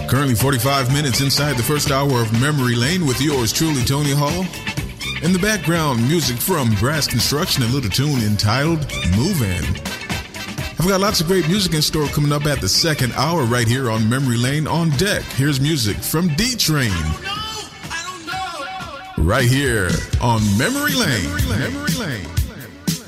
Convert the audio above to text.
Currently 45 minutes inside the first hour of Memory Lane with yours truly, Tony Hall. In the background, music from Brass Construction, a little tune entitled Move In. I've got lots of great music in store coming up at the second hour right here on Memory Lane. On deck, here's music from D-Train. Right here on Memory Lane. Memory Lane.